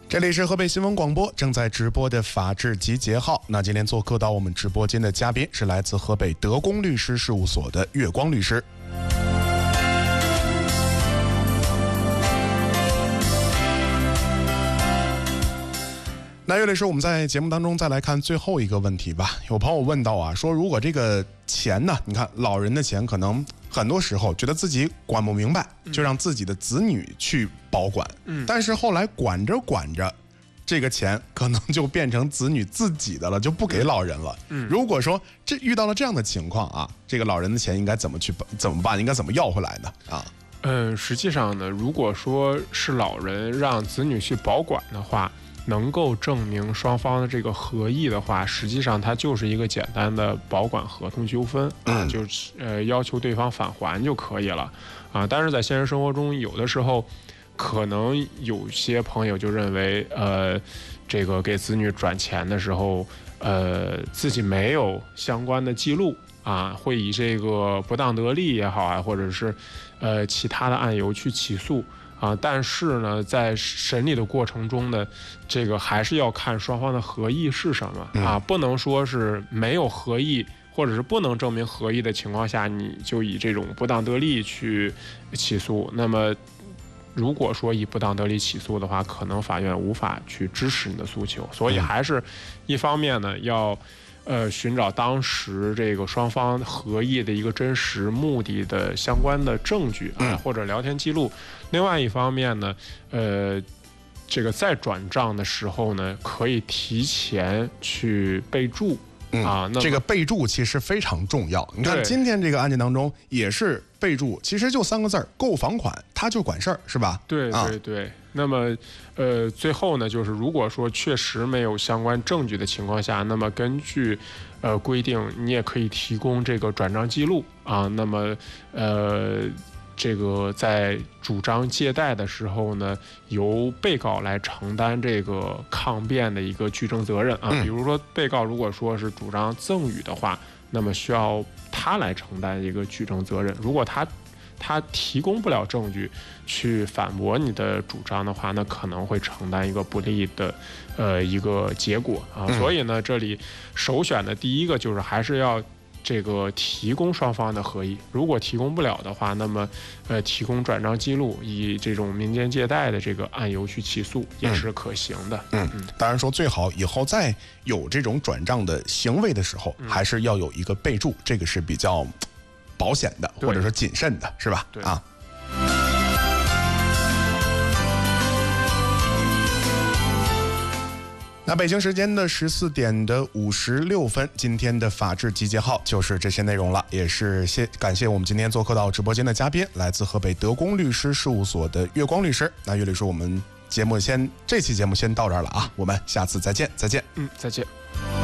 这里是河北新闻广播正在直播的法治集结号。那今天做客到我们直播间的嘉宾是来自河北德公律师事务所的月光律师。那岳律师，我们在节目当中再来看最后一个问题吧。有朋友问到啊，说如果这个钱呢，你看老人的钱可能很多时候觉得自己管不明白，就让自己的子女去保管，但是后来管着管着，这个钱可能就变成子女自己的了，就不给老人了。如果说遇到了这样的情况啊，这个老人的钱应该怎么办？应该怎么要回来呢？啊？ 实际上呢，如果说是老人让子女去保管的话，能够证明双方的这个合意的话，实际上它就是一个简单的保管合同纠纷啊，就是要求对方返还就可以了啊。但是在现实生活中，有的时候可能有些朋友就认为，这个给子女转钱的时候，自己没有相关的记录啊，会以这个不当得利也好啊，或者是其他的案由去起诉。啊，但是呢，在审理的过程中呢，这个还是要看双方的合意是什么啊，不能说是没有合意，或者是不能证明合意的情况下，你就以这种不当得利去起诉。那么，如果说以不当得利起诉的话，可能法院无法去支持你的诉求。所以还是一方面呢，要寻找当时这个双方合意的一个真实目的的相关的证据啊，或者聊天记录。另外一方面呢，这个在转账的时候呢，可以提前去备注啊。 这个备注其实非常重要。你看今天这个案件当中也是备注，其实就3个字儿：购房款，他就管事儿，是吧？ 对对对。那么最后呢，就是如果说确实没有相关证据的情况下，那么根据规定，你也可以提供这个转账记录啊。那么这个在主张借贷的时候呢，由被告来承担这个抗辩的一个举证责任啊。比如说被告如果说是主张赠与的话，那么需要他来承担一个举证责任。如果他提供不了证据去反驳你的主张的话，那可能会承担一个不利的一个结果啊。所以呢，这里首选的第一个就是还是要这个提供双方的合意。如果提供不了的话，那么提供转账记录，以这种民间借贷的这个案由去起诉也是可行的。 当然说最好以后再有这种转账的行为的时候，还是要有一个备注，这个是比较保险的，或者说谨慎的，是吧？ 对啊。那北京时间的14点56分，今天的法治集结号就是这些内容了，也是感谢我们今天做客到直播间的嘉宾，来自河北德公律师事务所的月光律师。那岳律师，我们这期节目先到这儿了啊，我们下次再见。 再见。